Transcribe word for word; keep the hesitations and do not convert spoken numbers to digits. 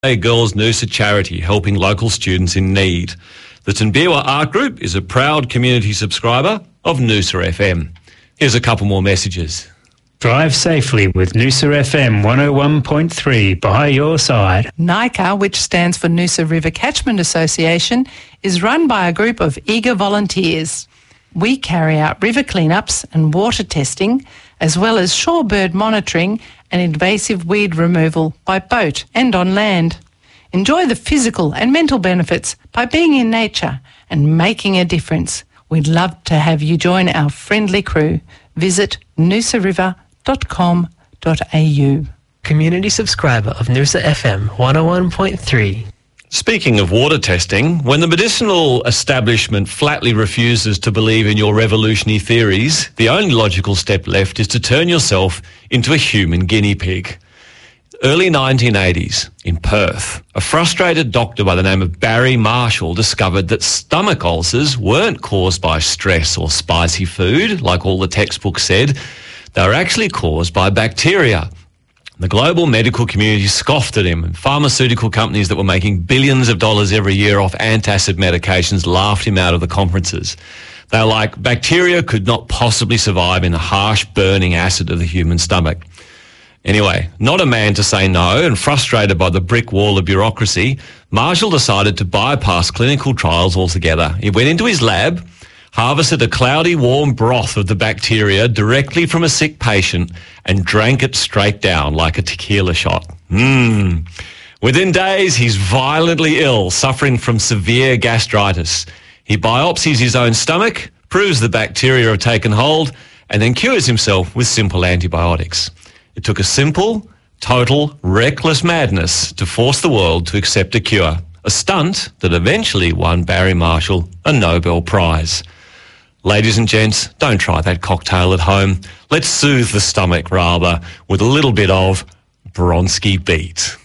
A Girls Noosa charity helping local students in need. The Tinbiwa Art Group is a proud community subscriber of Noosa F M. Here's a couple more messages. Drive safely with Noosa F M one oh one point three by your side. NICA, which stands for Noosa River Catchment Association, is run by a group of eager volunteers. We carry out river cleanups and water testing, as well as shorebird monitoring and invasive weed removal by boat and on land. Enjoy the physical and mental benefits by being in nature and making a difference. We'd love to have you join our friendly crew. Visit noosa river dot com dot a u. Community subscriber of Noosa F M one oh one point three. Speaking of water testing, when the medicinal establishment flatly refuses to believe in your revolutionary theories, the only logical step left is to turn yourself into a human guinea pig. Early nineteen eighties, in Perth, a frustrated doctor by the name of Barry Marshall discovered that stomach ulcers weren't caused by stress or spicy food, like all the textbooks said. They were actually caused by bacteria. The global medical community scoffed at him, and pharmaceutical companies that were making billions of dollars every year off antacid medications laughed him out of the conferences. They were like, bacteria could not possibly survive in the harsh, burning acid of the human stomach. Anyway, not a man to say no, and frustrated by the brick wall of bureaucracy, Marshall decided to bypass clinical trials altogether. He went into his lab, harvested a cloudy, warm broth of the bacteria directly from a sick patient and drank it straight down like a tequila shot. Mmm. Within days, he's violently ill, suffering from severe gastritis. He biopsies his own stomach, proves the bacteria have taken hold, and then cures himself with simple antibiotics. It took a simple, total, reckless madness to force the world to accept a cure, a stunt that eventually won Barry Marshall a Nobel Prize. Ladies and gents, don't try that cocktail at home. Let's soothe the stomach, rather, with a little bit of Bronski Beat.